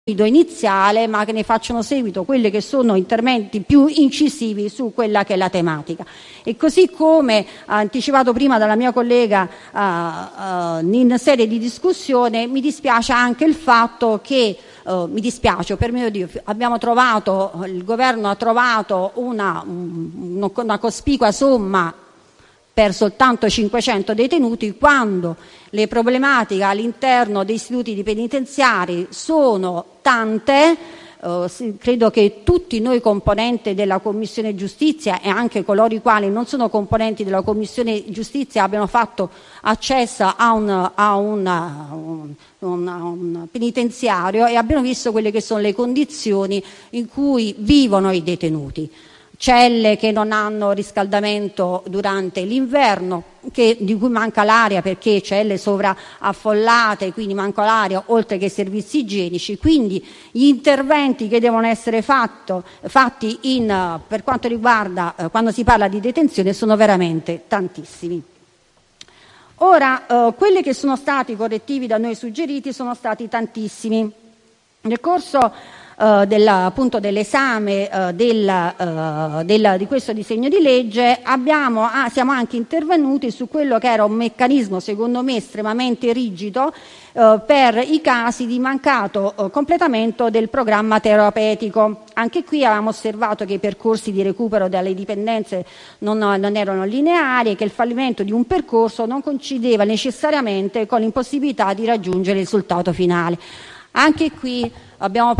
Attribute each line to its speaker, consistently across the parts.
Speaker 1: iniziale, ma che ne facciano seguito quelli che sono interventi più incisivi su quella che è la tematica. E così come anticipato prima dalla mia collega in sede di discussione, mi dispiace anche il fatto che mi dispiace, per mio Dio, il governo ha trovato una cospicua somma per soltanto 500 detenuti, quando le problematiche all'interno dei istituti penitenziari sono tante. Credo che tutti noi componenti della Commissione Giustizia e anche coloro i quali non sono componenti della Commissione Giustizia abbiano fatto accesso a un penitenziario e abbiano visto quelle che sono le condizioni in cui vivono i detenuti. Celle che non hanno riscaldamento durante l'inverno, di cui manca l'aria perché celle sovraffollate, quindi manca l'aria, oltre che servizi igienici. Quindi gli interventi che devono essere fatti per quanto riguarda quando si parla di detenzione sono veramente tantissimi. Ora, quelli che sono stati correttivi da noi suggeriti sono stati tantissimi. Nel corso dell'esame di questo disegno di legge siamo anche intervenuti su quello che era un meccanismo secondo me estremamente rigido per i casi di mancato completamento del programma terapeutico. Anche qui avevamo osservato che i percorsi di recupero dalle dipendenze non erano lineari e che il fallimento di un percorso non coincideva necessariamente con l'impossibilità di raggiungere il risultato finale. Anche qui abbiamo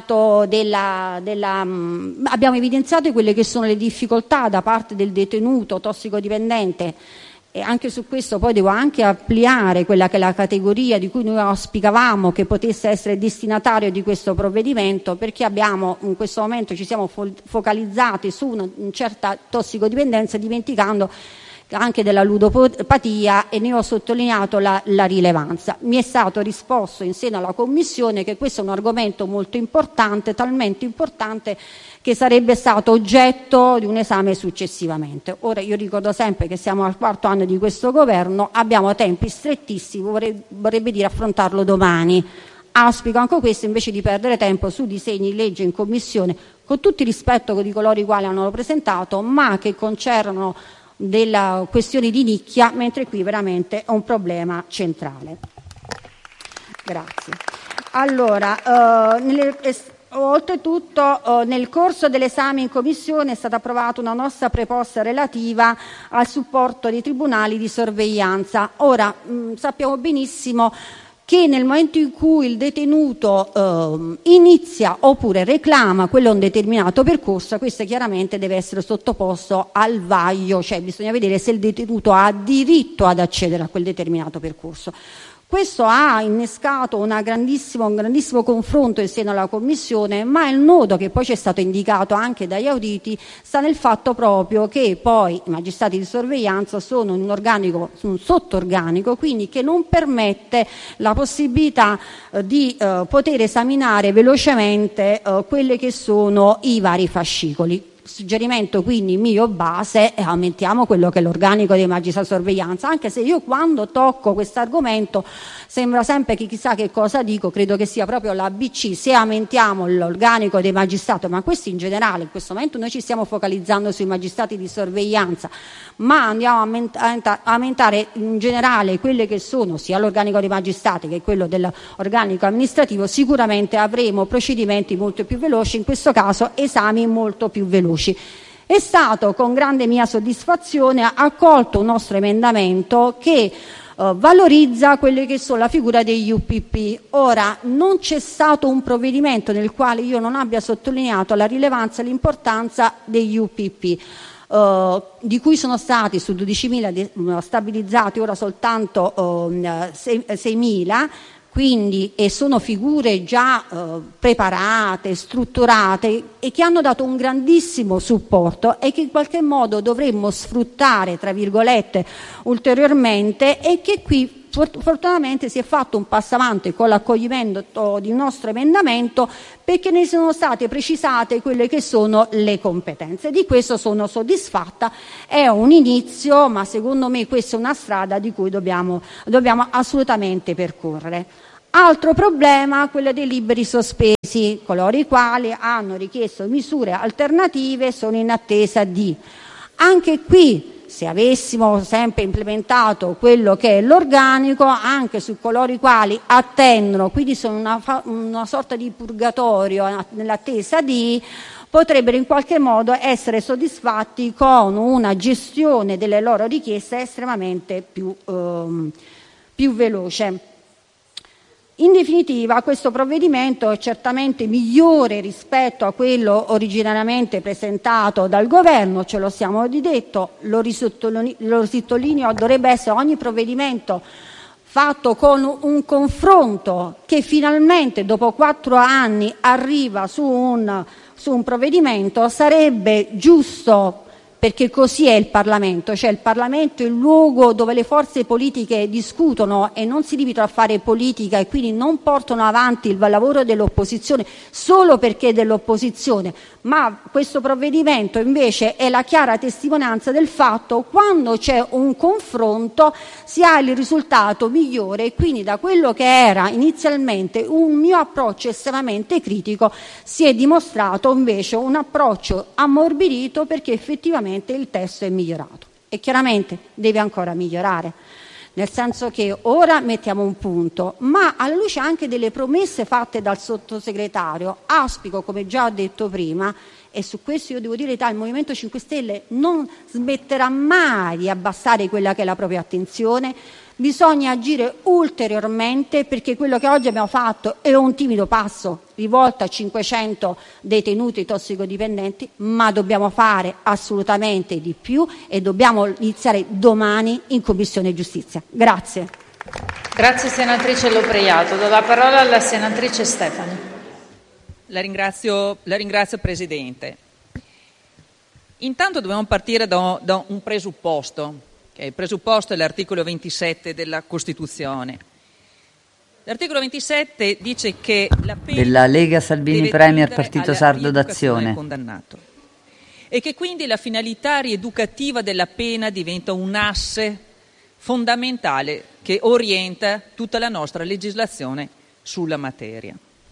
Speaker 1: abbiamo evidenziato quelle che sono le difficoltà da parte del detenuto tossicodipendente, e anche su questo poi devo anche ampliare quella che è la categoria di cui noi auspicavamo che potesse essere destinatario di questo provvedimento, perché in questo momento ci siamo focalizzati su una certa tossicodipendenza, dimenticando anche della ludopatia, e ne ho sottolineato la rilevanza. Mi è stato risposto in seno alla Commissione che questo è un argomento molto importante, talmente importante che sarebbe stato oggetto di un esame successivamente. Ora io ricordo sempre che siamo al 4º anno di questo governo, abbiamo tempi strettissimi, vorrebbe dire affrontarlo domani. Auspico anche questo, invece di perdere tempo su disegni di legge in Commissione, con tutto il rispetto di coloro i quali hanno presentato, ma che concernono della questione di nicchia, mentre qui veramente è un problema centrale. Grazie. Allora, oltretutto nel corso dell'esame in Commissione è stata approvata una nostra proposta relativa al supporto dei tribunali di sorveglianza. Ora, sappiamo benissimo che nel momento in cui il detenuto inizia oppure reclama quello un determinato percorso, questo chiaramente deve essere sottoposto al vaglio, cioè bisogna vedere se il detenuto ha diritto ad accedere a quel determinato percorso. Questo ha innescato un grandissimo confronto in seno alla Commissione, ma il nodo che poi ci è stato indicato anche dagli auditi sta nel fatto proprio che poi i magistrati di sorveglianza sono in un sottorganico, quindi che non permette la possibilità di poter esaminare velocemente quelli che sono i vari fascicoli. Suggerimento quindi mio base è aumentiamo quello che è l'organico dei magistrati di sorveglianza, anche se io quando tocco questo argomento sembra sempre che chissà che cosa dico, credo che sia proprio l'ABC, se aumentiamo l'organico dei magistrati, ma questo in generale, in questo momento noi ci stiamo focalizzando sui magistrati di sorveglianza, ma andiamo a aumentare in generale quelle che sono sia l'organico dei magistrati che quello dell'organico amministrativo, sicuramente avremo procedimenti molto più veloci, in questo caso esami molto più veloci. È stato con grande mia soddisfazione accolto un nostro emendamento che valorizza quelle che sono la figura degli UPP. Ora, non c'è stato un provvedimento nel quale io non abbia sottolineato la rilevanza e l'importanza degli UPP, di cui sono stati su 12.000 stabilizzati ora soltanto 6.000, quindi, e sono figure già preparate, strutturate e che hanno dato un grandissimo supporto e che in qualche modo dovremmo sfruttare, tra virgolette, ulteriormente, e che qui fortunatamente si è fatto un passo avanti con l'accoglimento di un nostro emendamento, perché ne sono state precisate quelle che sono le competenze. Di questo sono soddisfatta, è un inizio, ma secondo me questa è una strada di cui dobbiamo assolutamente percorrere. Altro problema, quello dei liberi sospesi. coloro i quali hanno richiesto misure alternative sono in attesa di. Anche qui, se avessimo sempre implementato quello che è l'organico, anche su coloro i quali attendono, quindi sono una sorta di purgatorio nell'attesa di, potrebbero in qualche modo essere soddisfatti con una gestione delle loro richieste estremamente più veloce. In definitiva, questo provvedimento è certamente migliore rispetto a quello originariamente presentato dal governo, ce lo siamo detto, lo sottolineo, dovrebbe essere ogni provvedimento fatto con un confronto che finalmente dopo 4 anni arriva su un provvedimento. Sarebbe giusto, perché così è il Parlamento, cioè il Parlamento è il luogo dove le forze politiche discutono e non si limitano a fare politica e quindi non portano avanti il lavoro dell'opposizione solo perché è dell'opposizione, ma questo provvedimento invece è la chiara testimonianza del fatto quando c'è un confronto si ha il risultato migliore, e quindi da quello che era inizialmente un mio approccio estremamente critico si è dimostrato invece un approccio ammorbidito, perché effettivamente il testo è migliorato e chiaramente deve ancora migliorare, nel senso che ora mettiamo un punto, ma alla luce anche delle promesse fatte dal sottosegretario auspico, come già ho detto prima, e su questo io devo dire che il Movimento 5 Stelle non smetterà mai di abbassare quella che è la propria attenzione. Bisogna agire ulteriormente, perché quello che oggi abbiamo fatto è un timido passo rivolto a 500 detenuti tossicodipendenti, ma dobbiamo fare assolutamente di più e dobbiamo iniziare domani in Commissione Giustizia. Grazie.
Speaker 2: Grazie senatrice Lopreiato. Do la parola alla senatrice Stefani.
Speaker 3: La ringrazio Presidente. Intanto dobbiamo partire da un presupposto. Il presupposto è l'articolo 27 della Costituzione. L'articolo 27 dice che la pena
Speaker 4: della Lega Salvini Premier Partito Sardo
Speaker 3: d'Azione
Speaker 4: d'Azione
Speaker 3: condannato, e che quindi la finalità rieducativa della pena diventa un asse fondamentale che orienta tutta la nostra legislazione sulla materia.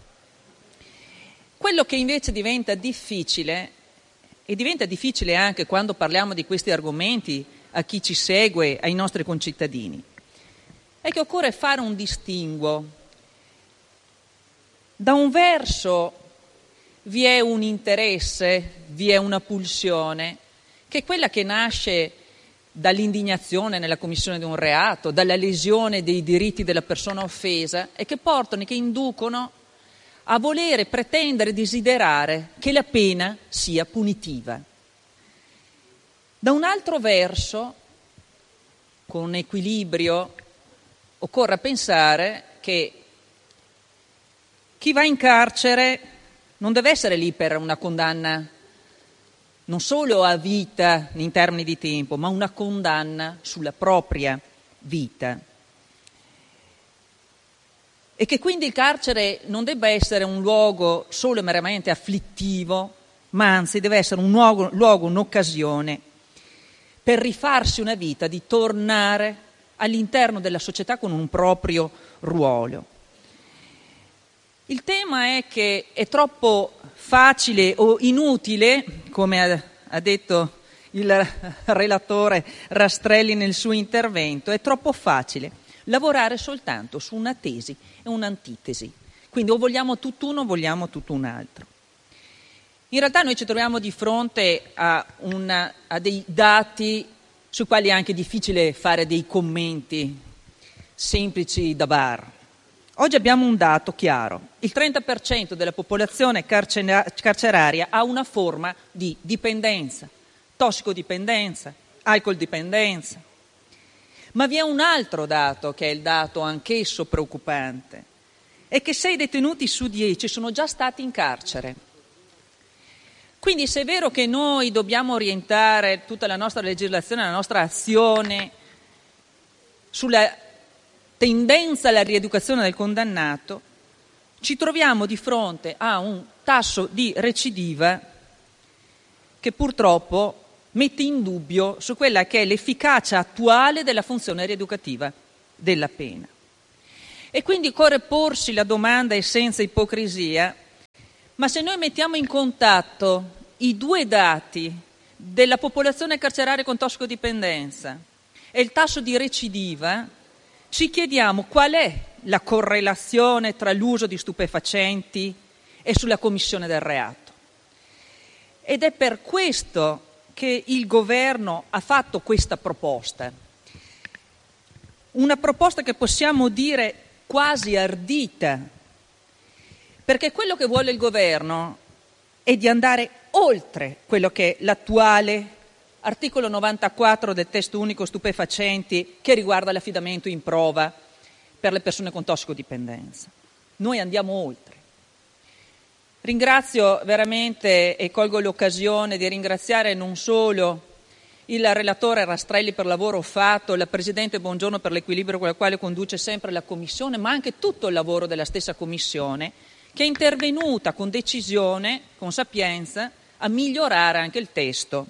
Speaker 3: Quello che invece diventa difficile, e diventa difficile anche quando parliamo di questi argomenti a chi ci segue, ai nostri concittadini, è che occorre fare un distinguo. Da un verso vi è un interesse, vi è una pulsione, che è quella che nasce dall'indignazione nella commissione di un reato, dalla lesione dei diritti della persona offesa, e che portano, che inducono a volere, pretendere, desiderare che la pena sia punitiva. Da un altro verso, con equilibrio, occorre pensare che chi va in carcere non deve essere lì per una condanna non solo a vita in termini di tempo, ma una condanna sulla propria vita. E che quindi il carcere non debba essere un luogo solo e meramente afflittivo, ma anzi deve essere un luogo, un'occasione per rifarsi una vita, di tornare all'interno della società con un proprio ruolo. Il tema è che è troppo facile o inutile, come ha detto il relatore Rastrelli nel suo intervento, è troppo facile lavorare soltanto su una tesi e un'antitesi. Quindi o vogliamo tutt'uno o vogliamo tutt'un altro. In realtà noi ci troviamo di fronte a dei dati sui quali è anche difficile fare dei commenti semplici da bar. Oggi abbiamo un dato chiaro: il 30% della popolazione carceraria ha una forma di dipendenza, tossicodipendenza, alcoldipendenza. Ma vi è un altro dato, che è il dato anch'esso preoccupante, è che 6 detenuti su 10 sono già stati in carcere. Quindi se è vero che noi dobbiamo orientare tutta la nostra legislazione, la nostra azione sulla tendenza alla rieducazione del condannato, ci troviamo di fronte a un tasso di recidiva che purtroppo mette in dubbio su quella che è l'efficacia attuale della funzione rieducativa della pena. E quindi occorre porsi la domanda, e senza ipocrisia, Ma se noi mettiamo in contatto i due dati della popolazione carceraria con tossicodipendenza e il tasso di recidiva, ci chiediamo qual è la correlazione tra l'uso di stupefacenti e sulla commissione del reato. Ed è per questo che il governo ha fatto questa proposta. Una proposta che possiamo dire quasi ardita, perché quello che vuole il governo è di andare oltre quello che è l'attuale articolo 94 del testo unico stupefacenti che riguarda l'affidamento in prova per le persone con tossicodipendenza. Noi andiamo oltre. Ringrazio veramente e colgo l'occasione di ringraziare non solo il relatore Rastrelli per il lavoro fatto, la Presidente Bongiorno per l'equilibrio con il quale conduce sempre la Commissione, ma anche tutto il lavoro della stessa Commissione, che è intervenuta con decisione, con sapienza, a migliorare anche il testo.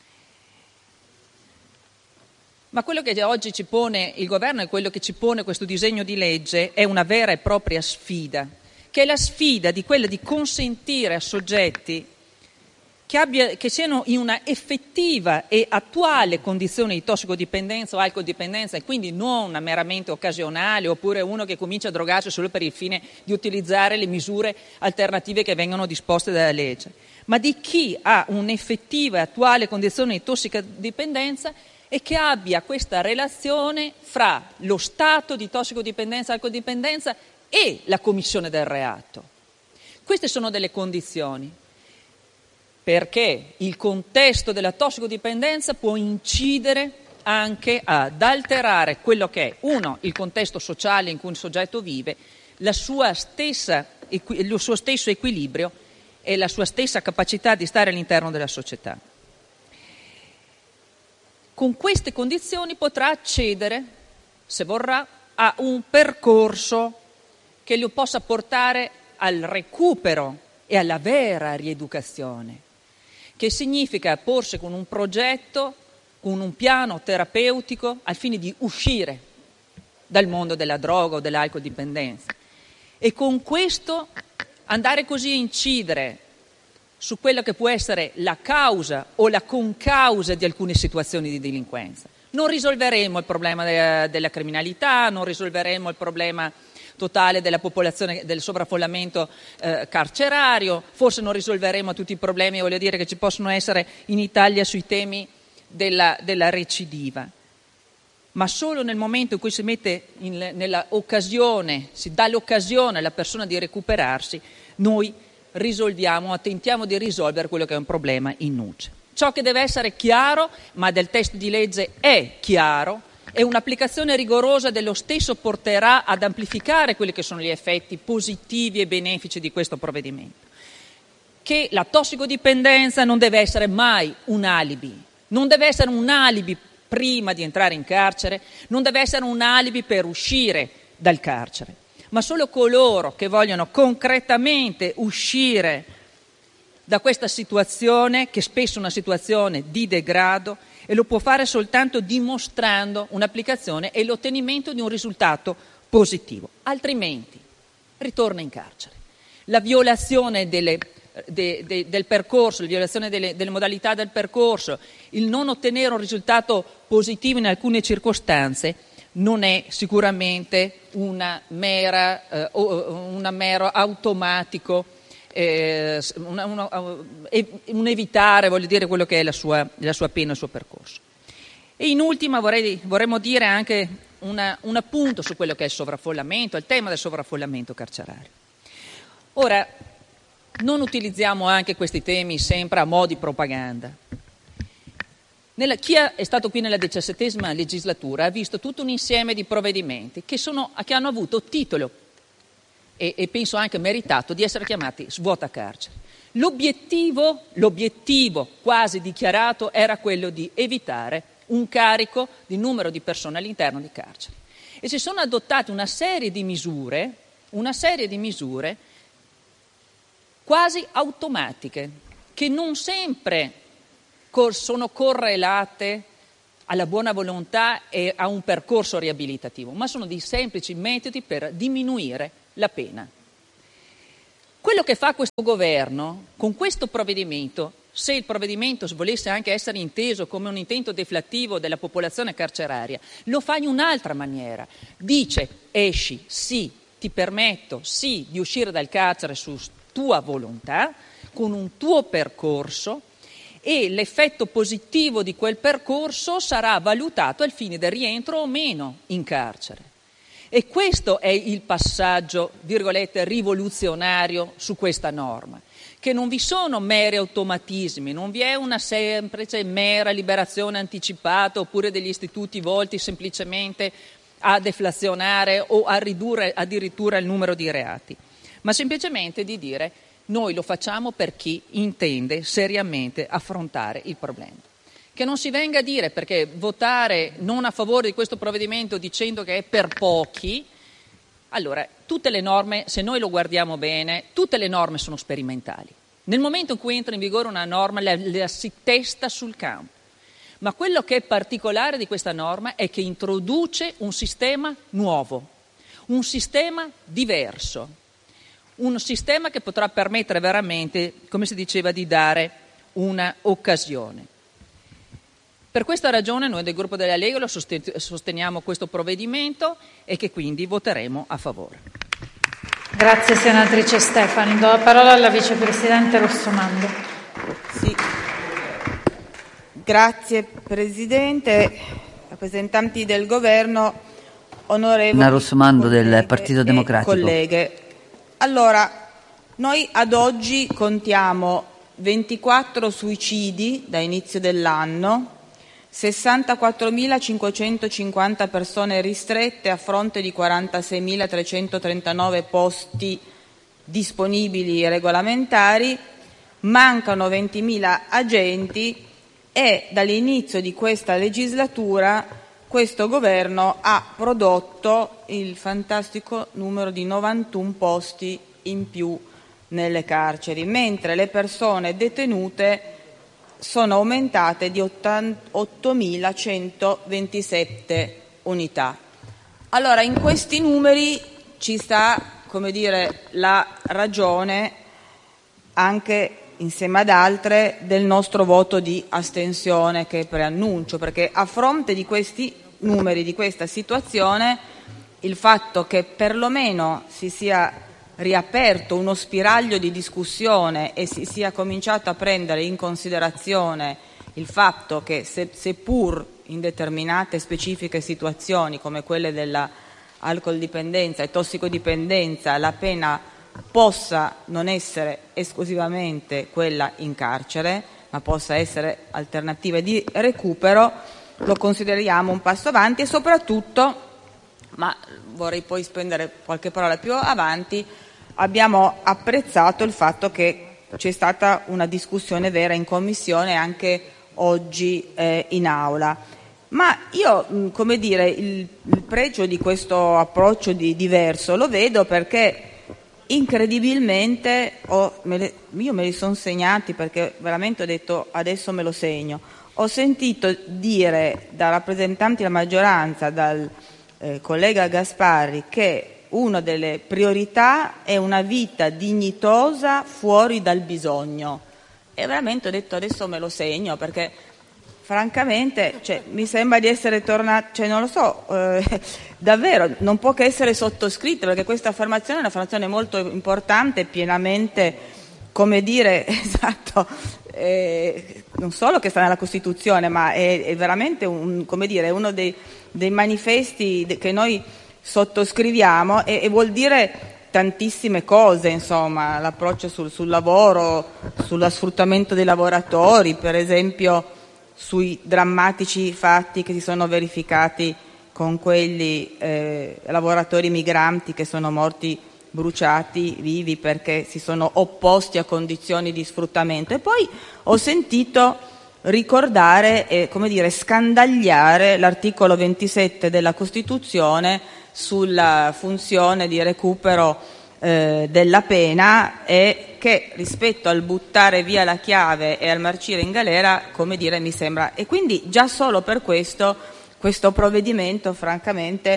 Speaker 3: Ma quello che oggi ci pone il governo e quello che ci pone questo disegno di legge è una vera e propria sfida, che è la sfida di quella di consentire a soggetti che siano in una effettiva e attuale condizione di tossicodipendenza o alcoldipendenza, e quindi non meramente occasionale, oppure uno che comincia a drogarsi solo per il fine di utilizzare le misure alternative che vengono disposte dalla legge, ma di chi ha un'effettiva e attuale condizione di tossicodipendenza e che abbia questa relazione fra lo stato di tossicodipendenza e alcoldipendenza e la commissione del reato. Queste sono delle condizioni, perché il contesto della tossicodipendenza può incidere anche ad alterare quello che è, uno, il contesto sociale in cui il soggetto vive, il suo stesso equilibrio e la sua stessa capacità di stare all'interno della società. Con queste condizioni potrà accedere, se vorrà, a un percorso che lo possa portare al recupero e alla vera rieducazione, che significa porsi con un progetto, con un piano terapeutico al fine di uscire dal mondo della droga o dell'alcoldipendenza e con questo andare così a incidere su quello che può essere la causa o la concausa di alcune situazioni di delinquenza. Non risolveremo il problema della criminalità, non risolveremo il problema totale della popolazione, del sovraffollamento carcerario, forse non risolveremo tutti i problemi, voglio dire, che ci possono essere in Italia sui temi della recidiva, ma solo nel momento in cui si mette nella occasione, si dà l'occasione alla persona di recuperarsi, noi risolviamo, tentiamo di risolvere quello che è un problema in nuce. Ciò che deve essere chiaro, ma del testo di legge è chiaro, e un'applicazione rigorosa dello stesso porterà ad amplificare quelli che sono gli effetti positivi e benefici di questo provvedimento. Che la tossicodipendenza non deve essere mai un alibi, non deve essere un alibi prima di entrare in carcere, non deve essere un alibi per uscire dal carcere, ma solo coloro che vogliono concretamente uscire da questa situazione, che spesso è una situazione di degrado, e lo può fare soltanto dimostrando un'applicazione e l'ottenimento di un risultato positivo, altrimenti ritorna in carcere. La violazione del percorso, la violazione delle modalità del percorso, il non ottenere un risultato positivo in alcune circostanze non è sicuramente un mero automatico, un evitare, voglio dire, quello che è la sua pena, il suo percorso. E in ultima vorremmo dire anche un appunto su quello che è il sovraffollamento, il tema del sovraffollamento carcerario. Ora, non utilizziamo anche questi temi sempre a mo' di propaganda. Chi è stato qui nella 17ª legislatura ha visto tutto un insieme di provvedimenti che hanno avuto titolo e penso anche meritato di essere chiamati svuota carcere. L'obiettivo quasi dichiarato era quello di evitare un carico di numero di persone all'interno di carceri. E si sono adottate una serie di misure quasi automatiche, che non sempre sono correlate alla buona volontà e a un percorso riabilitativo, ma sono dei semplici metodi per diminuire la pena. quello che fa questo governo con questo provvedimento, se il provvedimento volesse anche essere inteso come un intento deflattivo della popolazione carceraria, lo fa in un'altra maniera. Dice: esci, sì, ti permetto, sì, di uscire dal carcere su tua volontà, con un tuo percorso, e l'effetto positivo di quel percorso sarà valutato al fine del rientro o meno in carcere. E questo è il passaggio, virgolette, rivoluzionario su questa norma, che non vi sono meri automatismi, non vi è una semplice mera liberazione anticipata oppure degli istituti volti semplicemente a deflazionare o a ridurre addirittura il numero di reati, ma semplicemente di dire: noi lo facciamo per chi intende seriamente affrontare il problema. Che non si venga a dire, perché votare non a favore di questo provvedimento dicendo che è per pochi. Allora, tutte le norme, se noi lo guardiamo bene, tutte le norme sono sperimentali. Nel momento in cui entra in vigore una norma, la si testa sul campo. Ma quello che è particolare di questa norma è che introduce un sistema nuovo, un sistema diverso, un sistema che potrà permettere veramente, come si diceva, di dare una occasione. Per questa ragione noi del gruppo della Lega sosteniamo questo provvedimento e che quindi voteremo a favore.
Speaker 2: Grazie senatrice Stefani. Do la parola alla vicepresidente Rossomando.
Speaker 5: Sì. Grazie Presidente, rappresentanti del Governo, onorevoli
Speaker 4: Rossomando del
Speaker 5: colleghe
Speaker 4: Partito
Speaker 5: e
Speaker 4: Democratico.
Speaker 5: colleghe. Allora, noi ad oggi contiamo 24 suicidi da inizio dell'anno, 64.550 persone ristrette a fronte di 46.339 posti disponibili e regolamentari, mancano 20.000 agenti e dall'inizio di questa legislatura questo governo ha prodotto il fantastico numero di 91 posti in più nelle carceri, mentre le persone detenute sono aumentate di 8.127 unità. Allora, in questi numeri ci sta, come dire, la ragione, anche insieme ad altre, del nostro voto di astensione che preannuncio, perché a fronte di questi numeri, di questa situazione, il fatto che perlomeno si sia riaperto uno spiraglio di discussione e si sia cominciato a prendere in considerazione il fatto che seppur in determinate specifiche situazioni come quelle della alcoldipendenza e tossicodipendenza la pena possa non essere esclusivamente quella in carcere, ma possa essere alternative di recupero, lo consideriamo un passo avanti e soprattutto, ma vorrei poi spendere qualche parola più avanti, abbiamo apprezzato il fatto che c'è stata una discussione vera in Commissione anche oggi in Aula. Ma io, come dire, il pregio di questo approccio diverso lo vedo perché incredibilmente io me li sono segnati perché veramente ho detto adesso me lo segno. Ho sentito dire da rappresentanti della maggioranza, dal collega Gasparri, che una delle priorità è una vita dignitosa fuori dal bisogno. E veramente ho detto adesso me lo segno perché francamente mi sembra di essere tornata, non lo so, davvero non può che essere sottoscritta perché questa affermazione è un'affermazione molto importante, pienamente, come dire, esatto, non solo che sta nella Costituzione, ma è veramente uno dei manifesti che noi sottoscriviamo e vuol dire tantissime cose, insomma, l'approccio sul lavoro, sullo sfruttamento dei lavoratori, per esempio sui drammatici fatti che si sono verificati con quelli lavoratori migranti che sono morti bruciati vivi perché si sono opposti a condizioni di sfruttamento. E poi ho sentito ricordare e, come dire, scandagliare l'articolo 27 della Costituzione sulla funzione di recupero della pena e che rispetto al buttare via la chiave e al marcire in galera, come dire, mi sembra. E quindi già solo per questo provvedimento francamente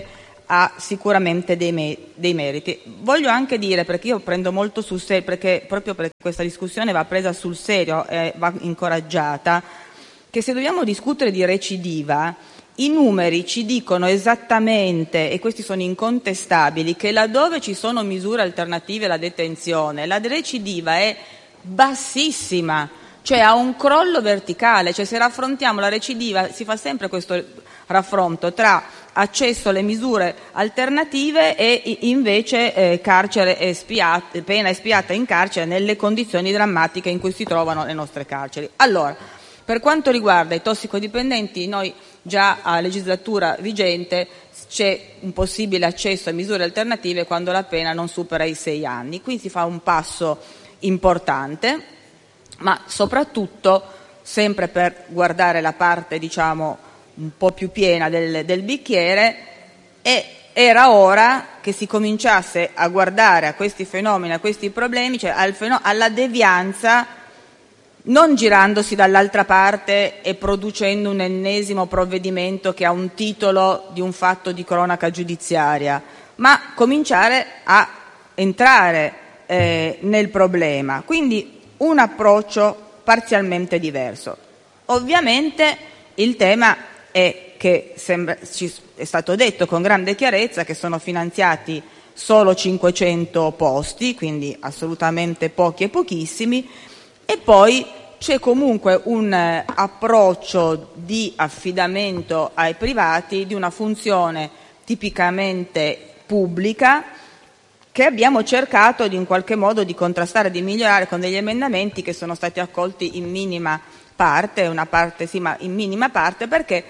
Speaker 5: ha sicuramente dei meriti. Voglio anche dire, perché io prendo molto sul serio, proprio perché questa discussione va presa sul serio e va incoraggiata, che se dobbiamo discutere di recidiva, i numeri ci dicono esattamente, e questi sono incontestabili, che laddove ci sono misure alternative alla detenzione, la recidiva è bassissima, cioè ha un crollo verticale. Cioè, se raffrontiamo la recidiva, si fa sempre questo raffronto tra accesso alle misure alternative e invece carcere espiato, pena espiata in carcere nelle condizioni drammatiche in cui si trovano le nostre carceri. Allora, per quanto riguarda i tossicodipendenti, noi già a legislatura vigente c'è un possibile accesso a misure alternative quando la pena non supera i 6 anni. Qui si fa un passo importante, ma soprattutto, sempre per guardare la parte, diciamo, un po' più piena del bicchiere, era ora che si cominciasse a guardare a questi fenomeni, a questi problemi, cioè alla devianza, non girandosi dall'altra parte e producendo un ennesimo provvedimento che ha un titolo di un fatto di cronaca giudiziaria, ma cominciare a entrare nel problema. Quindi un approccio parzialmente diverso. Ovviamente il tema è che è stato detto con grande chiarezza che sono finanziati solo 500 posti, quindi assolutamente pochi e pochissimi, e poi c'è comunque un approccio di affidamento ai privati di una funzione tipicamente pubblica che abbiamo cercato in qualche modo di contrastare, di migliorare con degli emendamenti che sono stati accolti in minima parte, una parte sì, ma in minima parte, perché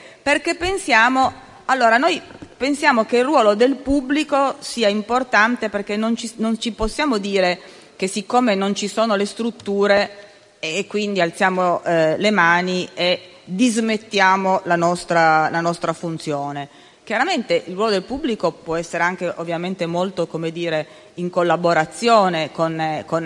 Speaker 5: noi pensiamo che il ruolo del pubblico sia importante, perché non ci possiamo dire che siccome non ci sono le strutture e quindi alziamo le mani e dismettiamo la nostra funzione. Chiaramente il ruolo del pubblico può essere anche ovviamente molto, come dire, in collaborazione con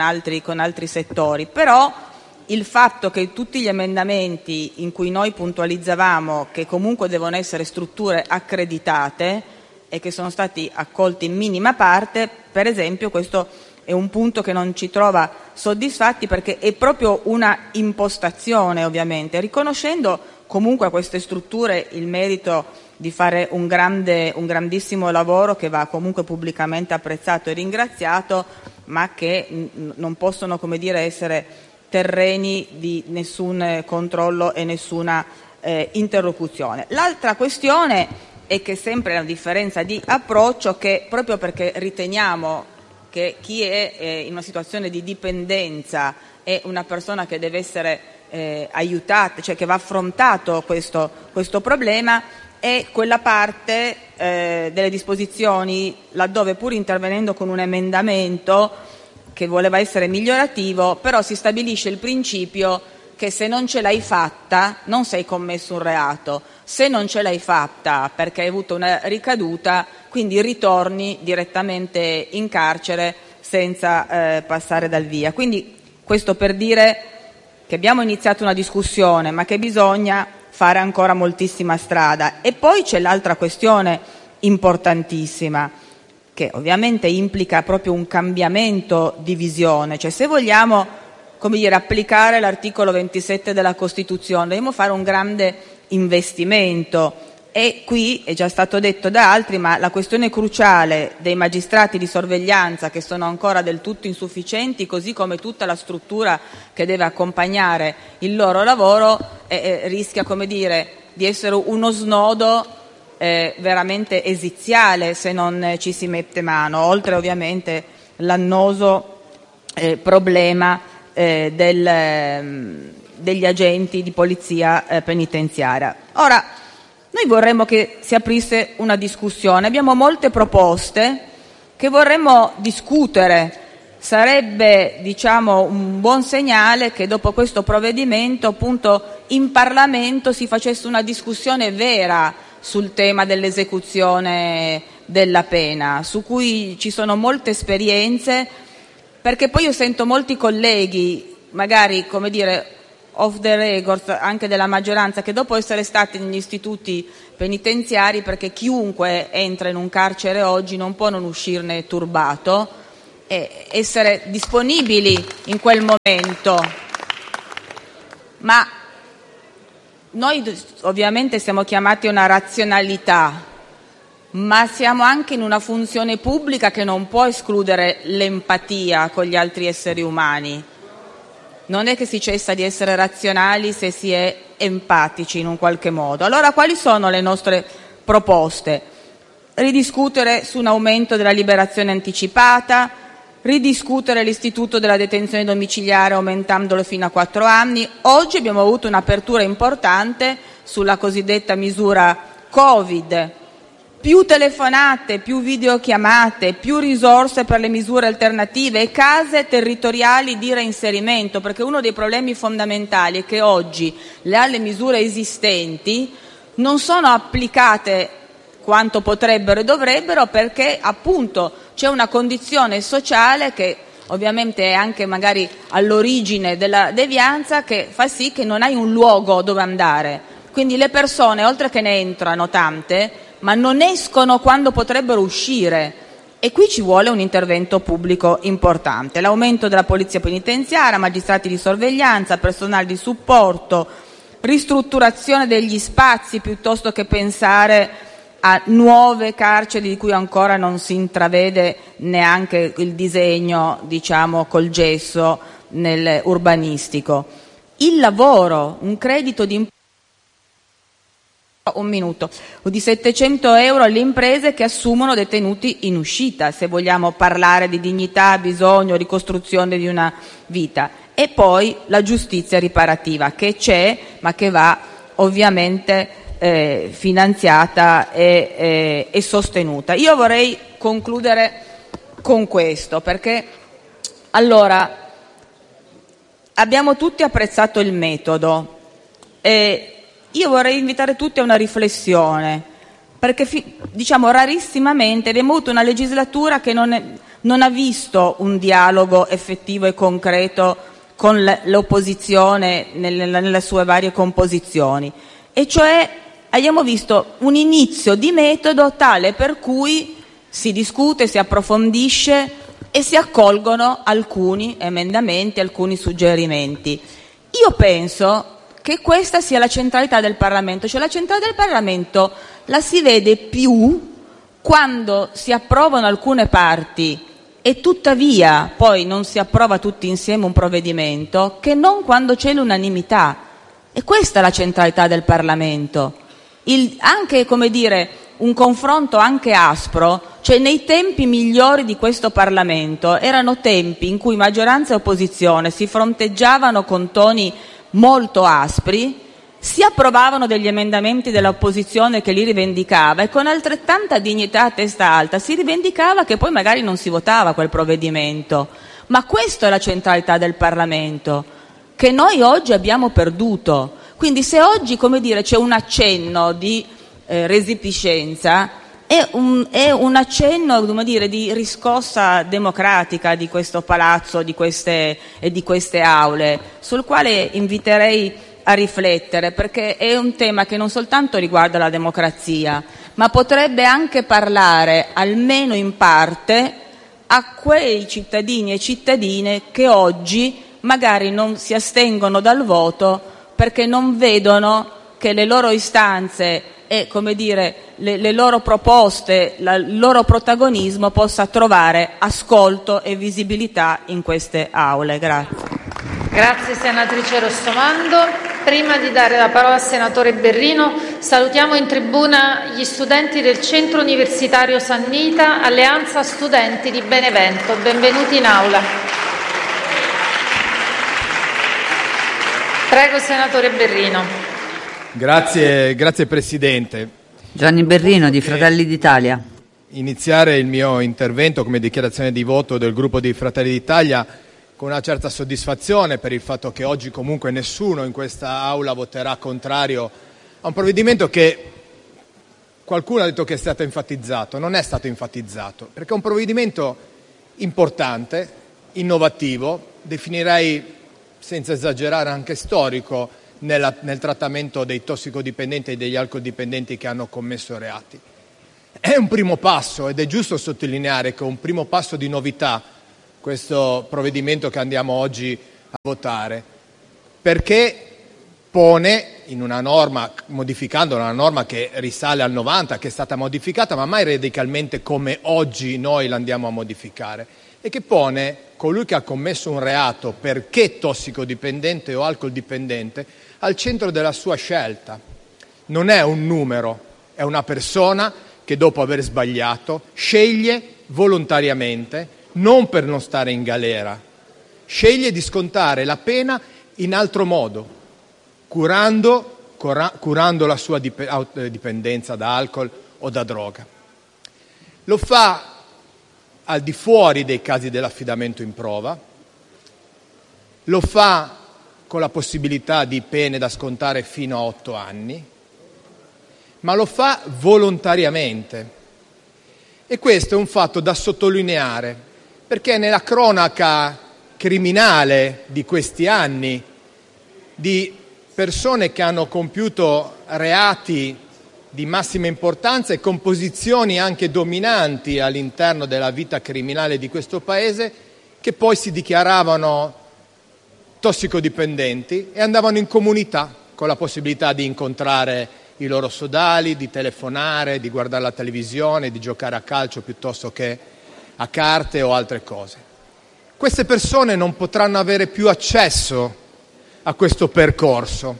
Speaker 5: altri settori, però il fatto che tutti gli emendamenti in cui noi puntualizzavamo che comunque devono essere strutture accreditate e che sono stati accolti in minima parte, per esempio, questo è un punto che non ci trova soddisfatti, perché è proprio una impostazione, ovviamente, riconoscendo comunque a queste strutture il merito di fare un grandissimo lavoro che va comunque pubblicamente apprezzato e ringraziato, ma che non possono, come dire, essere terreni di nessun controllo e nessuna interlocuzione. L'altra questione è che sempre una differenza di approccio, che proprio perché riteniamo che chi è in una situazione di dipendenza è una persona che deve essere aiutata, cioè che va affrontato questo problema, è quella parte delle disposizioni laddove, pur intervenendo con un emendamento che voleva essere migliorativo, però si stabilisce il principio che se non ce l'hai fatta non sei commesso un reato, se non ce l'hai fatta perché hai avuto una ricaduta, quindi ritorni direttamente in carcere senza passare dal via. Quindi questo per dire che abbiamo iniziato una discussione, ma che bisogna fare ancora moltissima strada. E poi c'è l'altra questione importantissima, che ovviamente implica proprio un cambiamento di visione. Cioè, se vogliamo, come dire, applicare l'articolo 27 della Costituzione, dobbiamo fare un grande investimento. E qui è già stato detto da altri, ma la questione cruciale dei magistrati di sorveglianza, che sono ancora del tutto insufficienti, così come tutta la struttura che deve accompagnare il loro lavoro, rischia, come dire, di essere uno snodo veramente esiziale se non ci si mette mano, oltre ovviamente l'annoso problema degli agenti di polizia penitenziaria. Ora, noi vorremmo che si aprisse una discussione, abbiamo molte proposte che vorremmo discutere. Sarebbe, diciamo, un buon segnale che dopo questo provvedimento, appunto, in Parlamento si facesse una discussione vera sul tema dell'esecuzione della pena, su cui ci sono molte esperienze, perché poi io sento molti colleghi, magari, come dire, off the record anche della maggioranza, che dopo essere stati negli istituti penitenziari, perché chiunque entra in un carcere oggi non può non uscirne turbato, e essere disponibili in quel momento. Ma noi ovviamente siamo chiamati a una razionalità, ma siamo anche in una funzione pubblica che non può escludere l'empatia con gli altri esseri umani. Non è che si cessa di essere razionali se si è empatici in un qualche modo. Allora, quali sono le nostre proposte? Ridiscutere su un aumento della liberazione anticipata, ridiscutere l'istituto della detenzione domiciliare aumentandolo fino a 4 anni. Oggi abbiamo avuto un'apertura importante sulla cosiddetta misura Covid. Più telefonate, più videochiamate, più risorse per le misure alternative e case territoriali di reinserimento, perché uno dei problemi fondamentali è che oggi le misure esistenti non sono applicate quanto potrebbero e dovrebbero, perché appunto c'è una condizione sociale che ovviamente è anche magari all'origine della devianza, che fa sì che non hai un luogo dove andare. Quindi le persone, oltre che ne entrano tante, ma non escono quando potrebbero uscire, e qui ci vuole un intervento pubblico importante. L'aumento della polizia penitenziaria, magistrati di sorveglianza, personale di supporto, ristrutturazione degli spazi piuttosto che pensare a nuove carceri di cui ancora non si intravede neanche il disegno, diciamo, col gesso urbanistico. Il lavoro, un credito di di 700 euro alle imprese che assumono detenuti in uscita, se vogliamo parlare di dignità, bisogno, ricostruzione di una vita. E poi la giustizia riparativa, che c'è ma che va ovviamente finanziata e sostenuta. Io vorrei concludere con questo, perché allora abbiamo tutti apprezzato il metodo, io vorrei invitare tutti a una riflessione, perché diciamo rarissimamente abbiamo avuto una legislatura che non ha visto un dialogo effettivo e concreto con l'opposizione nelle sue varie composizioni, e cioè abbiamo visto un inizio di metodo tale per cui si discute, si approfondisce e si accolgono alcuni emendamenti, alcuni suggerimenti. Io penso che questa sia la centralità del Parlamento, cioè la centralità del Parlamento la si vede più quando si approvano alcune parti e tuttavia poi non si approva tutti insieme un provvedimento, che non quando c'è l'unanimità. E questa è la centralità del Parlamento. Anche, come dire, un confronto anche aspro, cioè nei tempi migliori di questo Parlamento erano tempi in cui maggioranza e opposizione si fronteggiavano con toni molto aspri, si approvavano degli emendamenti dell'opposizione che li rivendicava e con altrettanta dignità a testa alta si rivendicava che poi magari non si votava quel provvedimento. Ma questa è la centralità del Parlamento, che noi oggi abbiamo perduto. Quindi se oggi, come dire, c'è un accenno di resipiscenza, è un accenno, come dire, di riscossa democratica di questo palazzo di queste aule, sul quale inviterei a riflettere, perché è un tema che non soltanto riguarda la democrazia, ma potrebbe anche parlare, almeno in parte, a quei cittadini e cittadine che oggi magari non si astengono dal voto perché non vedono che le loro istanze e, come dire, le loro proposte, il loro protagonismo possa trovare ascolto e visibilità in queste aule. Grazie.
Speaker 2: Grazie senatrice Rossomando. Prima di dare la parola al senatore Berrino, salutiamo in tribuna gli studenti del Centro Universitario Sannita, Alleanza Studenti di Benevento. Benvenuti in aula. Prego, senatore Berrino.
Speaker 6: Grazie Presidente.
Speaker 4: Gianni Berrino di Fratelli d'Italia.
Speaker 6: Iniziare il mio intervento come dichiarazione di voto del gruppo di Fratelli d'Italia con una certa soddisfazione per il fatto che oggi comunque nessuno in questa aula voterà contrario a un provvedimento che qualcuno ha detto che è stato enfatizzato. Non è stato enfatizzato, perché è un provvedimento importante, innovativo, definirei senza esagerare anche storico, nel trattamento dei tossicodipendenti e degli alcoldipendenti che hanno commesso reati. È un primo passo ed è giusto sottolineare che è un primo passo di novità questo provvedimento che andiamo oggi a votare, perché pone in una norma, modificando una norma che risale al 90, che è stata modificata ma mai radicalmente come oggi noi la andiamo a modificare, e che pone colui che ha commesso un reato perché tossicodipendente o alcoldipendente al centro della sua scelta. Non è un numero, è una persona che dopo aver sbagliato sceglie volontariamente, non per non stare in galera, sceglie di scontare la pena in altro modo, curando la sua dipendenza da alcol o da droga. Lo fa al di fuori dei casi dell'affidamento in prova, lo fa con la possibilità di pene da scontare fino a 8 anni, ma lo fa volontariamente. E questo è un fatto da sottolineare, perché nella cronaca criminale di questi anni, di persone che hanno compiuto reati di massima importanza e con posizioni anche dominanti all'interno della vita criminale di questo Paese, che poi si dichiaravano tossicodipendenti e andavano in comunità con la possibilità di incontrare i loro sodali, di telefonare, di guardare la televisione, di giocare a calcio piuttosto che a carte o altre cose. Queste persone non potranno avere più accesso a questo percorso,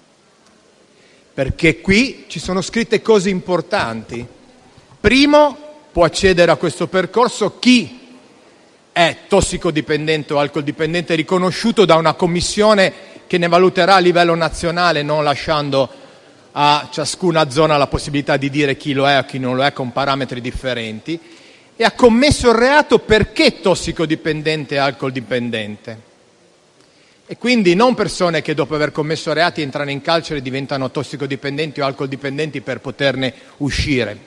Speaker 6: perché qui ci sono scritte cose importanti. Primo, può accedere a questo percorso chi è tossicodipendente o alcoldipendente riconosciuto da una commissione che ne valuterà a livello nazionale, non lasciando a ciascuna zona la possibilità di dire chi lo è o chi non lo è con parametri differenti, e ha commesso il reato perché tossicodipendente e alcoldipendente. E quindi non persone che dopo aver commesso reati entrano in carcere e diventano tossicodipendenti o alcoldipendenti per poterne uscire.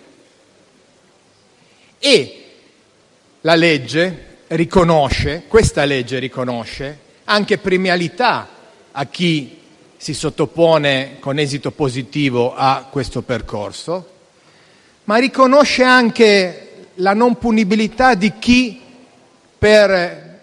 Speaker 6: E la legge riconosce, questa legge riconosce anche premialità a chi si sottopone con esito positivo a questo percorso, ma riconosce anche la non punibilità di chi per,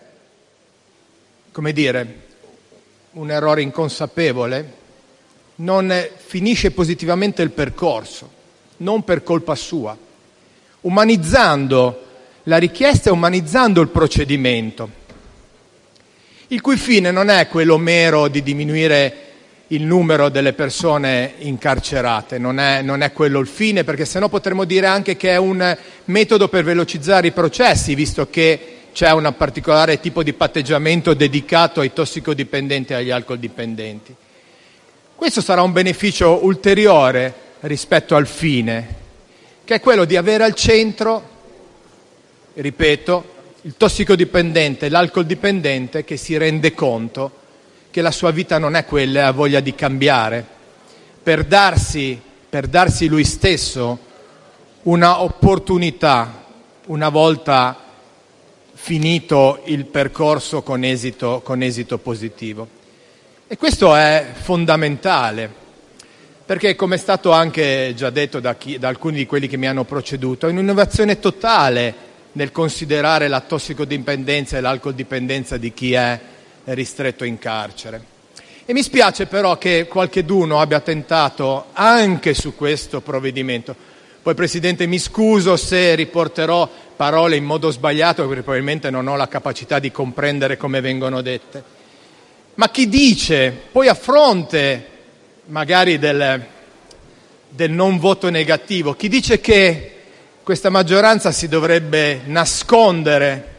Speaker 6: un errore inconsapevole non finisce positivamente il percorso, non per colpa sua, umanizzando la richiesta e umanizzando il procedimento, il cui fine non è quello mero di diminuire il numero delle persone incarcerate, non è quello il fine, perché sennò potremmo dire anche che è un metodo per velocizzare i processi, visto che c'è un particolare tipo di patteggiamento dedicato ai tossicodipendenti e agli alcoldipendenti. Questo sarà un beneficio ulteriore rispetto al fine, che è quello di avere al centro, ripeto, il tossicodipendente e l'alcoldipendente che si rende conto che la sua vita non è quella e ha voglia di cambiare, per darsi lui stesso una opportunità una volta finito il percorso con esito positivo. E questo è fondamentale, perché come è stato anche già detto da alcuni di quelli che mi hanno preceduto, è un'innovazione totale nel considerare la tossicodipendenza e l'alcoldipendenza di chi è ristretto in carcere. E mi spiace però che qualcheduno abbia tentato anche su questo provvedimento. Poi, Presidente, mi scuso se riporterò parole in modo sbagliato, perché probabilmente non ho la capacità di comprendere come vengono dette. Ma chi dice, poi a fronte magari del non voto negativo, chi dice che questa maggioranza si dovrebbe nascondere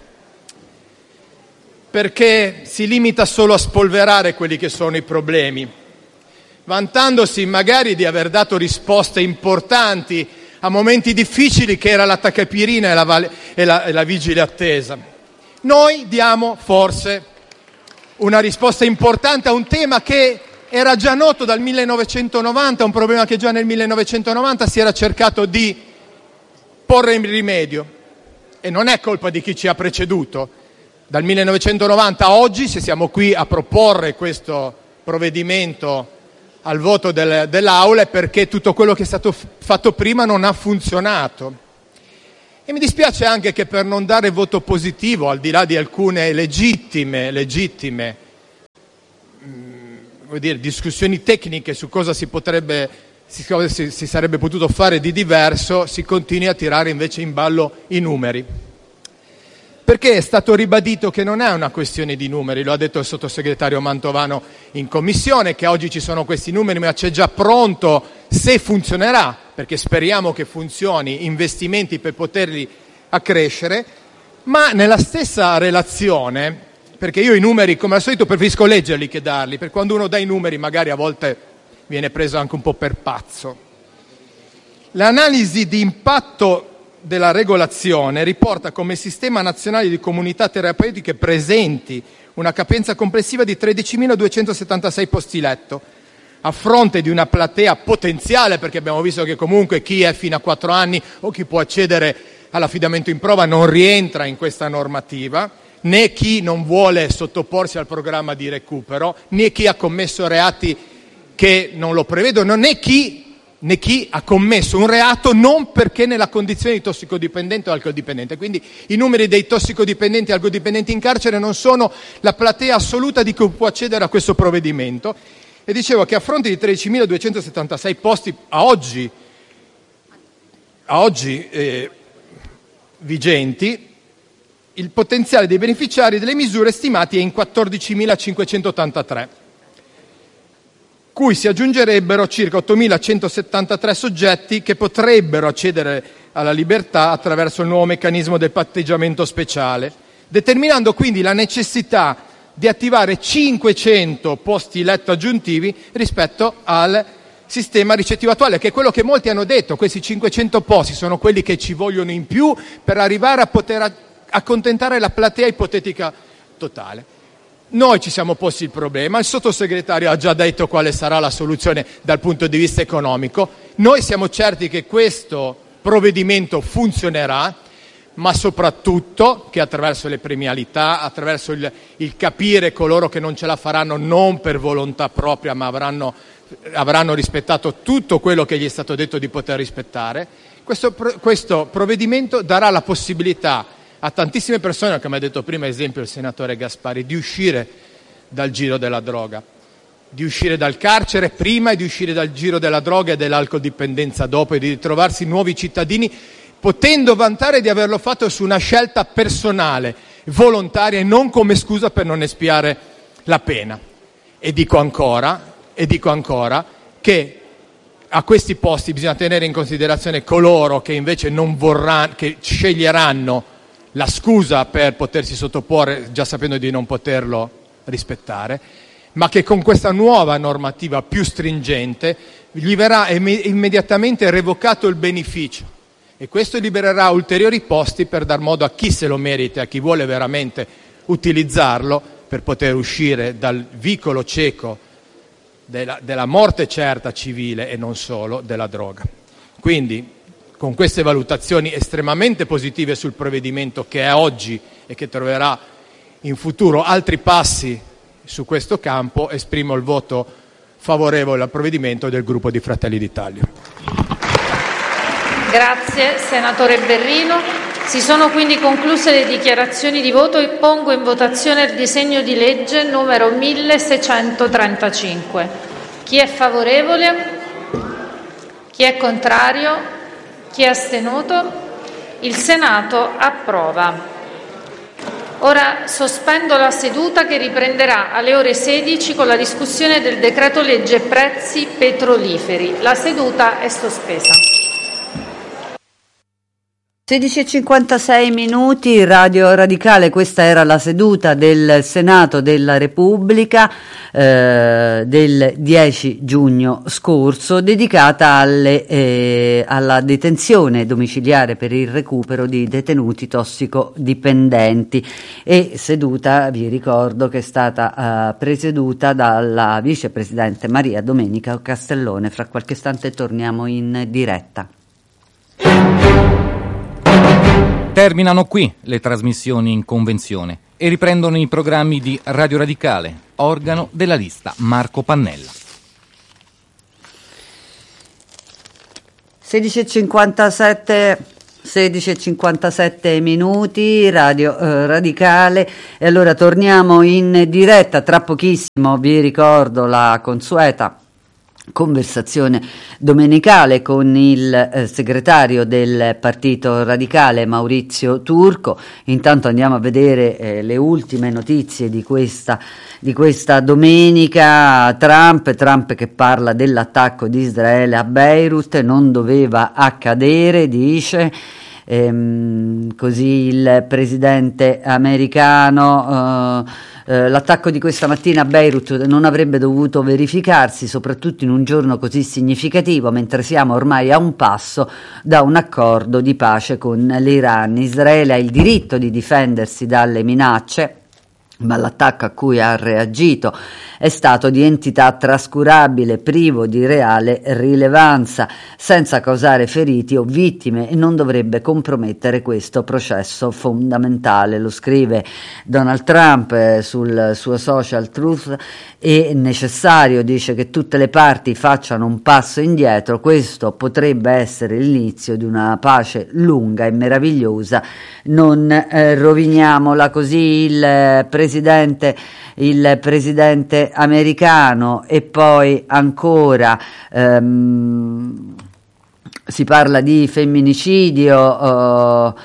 Speaker 6: perché si limita solo a spolverare quelli che sono i problemi, vantandosi magari di aver dato risposte importanti a momenti difficili che era l'attaccaspirina e la vigile attesa. Noi diamo forse una risposta importante a un tema che era già noto dal 1990, un problema che già nel 1990 si era cercato di porre in rimedio. E non è colpa di chi ci ha preceduto, dal 1990 a oggi, se siamo qui a proporre questo provvedimento al voto dell'Aula, è perché tutto quello che è stato fatto prima non ha funzionato. E mi dispiace anche che, per non dare voto positivo, al di là di alcune legittime discussioni tecniche su cosa si sarebbe potuto fare di diverso, si continui a tirare invece in ballo i numeri. Perché è stato ribadito che non è una questione di numeri, lo ha detto il sottosegretario Mantovano in commissione, che oggi ci sono questi numeri, ma c'è già pronto, se funzionerà, perché speriamo che funzioni, investimenti per poterli accrescere. Ma nella stessa relazione, perché io i numeri come al solito preferisco leggerli che darli, perché quando uno dà i numeri magari a volte viene preso anche un po' per pazzo. L'analisi di impatto della regolazione riporta come sistema nazionale di comunità terapeutiche presenti una capienza complessiva di 13.276 posti letto, a fronte di una platea potenziale, perché abbiamo visto che comunque chi è fino a 4 anni o chi può accedere all'affidamento in prova non rientra in questa normativa, né chi non vuole sottoporsi al programma di recupero, né chi ha commesso reati che non lo prevedono, né chi ha commesso un reato non perché nella condizione di tossicodipendente o alcoldipendente. Quindi i numeri dei tossicodipendenti e alcoldipendenti in carcere non sono la platea assoluta di chi può accedere a questo provvedimento. E dicevo che a fronte di 13.276 posti a oggi vigenti, il potenziale dei beneficiari delle misure stimati è in 14.583. Cui si aggiungerebbero circa 8.173 soggetti che potrebbero accedere alla libertà attraverso il nuovo meccanismo del patteggiamento speciale, determinando quindi la necessità di attivare 500 posti letto aggiuntivi rispetto al sistema ricettivo attuale, che è quello che molti hanno detto. Questi 500 posti sono quelli che ci vogliono in più per arrivare a poter accontentare la platea ipotetica totale. Noi ci siamo posti il problema, il sottosegretario ha già detto quale sarà la soluzione dal punto di vista economico. Noi siamo certi che questo provvedimento funzionerà, ma soprattutto che attraverso le premialità, attraverso il capire coloro che non ce la faranno non per volontà propria, ma avranno rispettato tutto quello che gli è stato detto di poter rispettare, questo provvedimento darà la possibilità a tantissime persone, come ha detto prima esempio il senatore Gasparri, di uscire dal giro della droga, di uscire dal carcere prima e di uscire dal giro della droga e dell'alcodipendenza dopo, e di ritrovarsi nuovi cittadini, potendo vantare di averlo fatto su una scelta personale, volontaria e non come scusa per non espiare la pena. E dico ancora che a questi posti bisogna tenere in considerazione coloro che invece non vorranno, che sceglieranno la scusa per potersi sottoporre già sapendo di non poterlo rispettare, ma che con questa nuova normativa più stringente gli verrà immediatamente revocato il beneficio, e questo libererà ulteriori posti per dar modo a chi se lo merita, a chi vuole veramente utilizzarlo per poter uscire dal vicolo cieco della morte certa civile e non solo della droga. Quindi, con queste valutazioni estremamente positive sul provvedimento che è oggi e che troverà in futuro altri passi su questo campo, esprimo il voto favorevole al provvedimento del gruppo di Fratelli d'Italia.
Speaker 2: Grazie senatore Berrino. Si sono quindi concluse le dichiarazioni di voto e pongo in votazione il disegno di legge numero 1635. Chi è favorevole? Chi è contrario? Chi è astenuto? Il Senato approva. Ora sospendo la seduta, che riprenderà alle ore 16 con la discussione del decreto legge prezzi petroliferi. La seduta è sospesa.
Speaker 4: 16:56 Radio Radicale, questa era la seduta del Senato della Repubblica del 10 giugno scorso, dedicata alla detenzione domiciliare per il recupero di detenuti tossicodipendenti, e seduta, vi ricordo, che è stata presieduta dalla vicepresidente Maria Domenica Castellone. Fra qualche istante torniamo in diretta.
Speaker 7: Terminano qui le trasmissioni in convenzione. e riprendono i programmi di Radio Radicale, organo della lista Marco Pannella.
Speaker 4: 16:57 minuti, Radio Radicale, e allora torniamo in diretta. Tra pochissimo vi ricordo la consueta conversazione domenicale con il segretario del Partito Radicale Maurizio Turco. Intanto andiamo a vedere le ultime notizie di questa domenica. Trump che parla dell'attacco di Israele a Beirut, non doveva accadere, dice. Così il presidente americano, l'attacco di questa mattina a Beirut non avrebbe dovuto verificarsi, soprattutto in un giorno così significativo, mentre siamo ormai a un passo da un accordo di pace con l'Iran. Israele ha il diritto di difendersi dalle minacce, ma l'attacco a cui ha reagito è stato di entità trascurabile, privo di reale rilevanza, senza causare feriti o vittime, e non dovrebbe compromettere questo processo fondamentale. Lo scrive Donald Trump sul suo social Truth. È necessario, dice, che tutte le parti facciano un passo indietro. Questo potrebbe essere l'inizio di una pace lunga e meravigliosa. Non roviniamola. Così il presidente americano. E poi ancora si parla di femminicidio.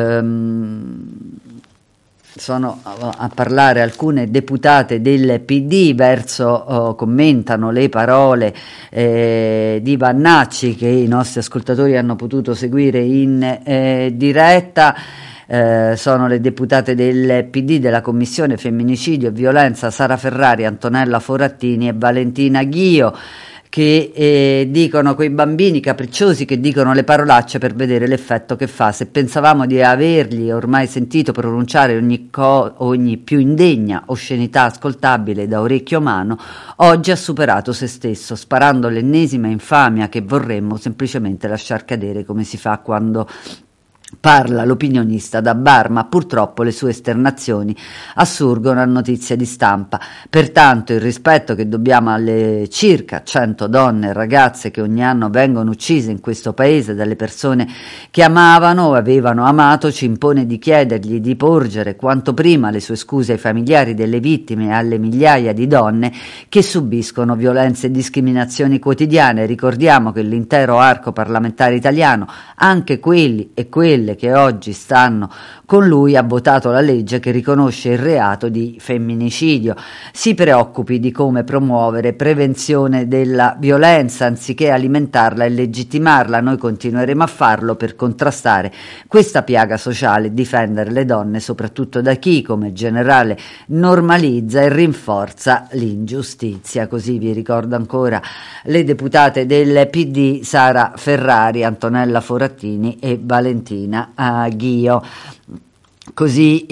Speaker 4: Sono a parlare alcune deputate del PD, commentano le parole di Vannacci, che i nostri ascoltatori hanno potuto seguire in diretta. Sono le deputate del PD della Commissione Femminicidio e Violenza Sara Ferrari, Antonella Forattini e Valentina Ghio, che dicono, quei bambini capricciosi che dicono le parolacce per vedere l'effetto che fa. Se pensavamo di avergli ormai sentito pronunciare ogni più indegna oscenità ascoltabile da orecchio umano, oggi ha superato se stesso, sparando l'ennesima infamia che vorremmo semplicemente lasciar cadere, come si fa quando parla l'opinionista da bar, ma purtroppo le sue esternazioni assurgono a notizia di stampa. Pertanto il rispetto che dobbiamo alle circa 100 donne e ragazze che ogni anno vengono uccise in questo paese dalle persone che amavano o avevano amato ci impone di chiedergli di porgere quanto prima le sue scuse ai familiari delle vittime e alle migliaia di donne che subiscono violenze e discriminazioni quotidiane. Ricordiamo che l'intero arco parlamentare italiano, anche quelli e quelle che oggi stanno con lui, ha votato la legge che riconosce il reato di femminicidio. Si preoccupi di come promuovere prevenzione della violenza anziché alimentarla e legittimarla. Noi continueremo a farlo per contrastare questa piaga sociale e difendere le donne, soprattutto da chi, come generale, normalizza e rinforza l'ingiustizia. Così vi ricordo ancora le deputate del PD Sara Ferrari, Antonella Forattini e Valentina Ghio. Così